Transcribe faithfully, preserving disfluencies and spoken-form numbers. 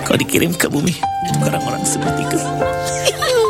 kau dikirim ke bumi untuk orang-orang seperti kau.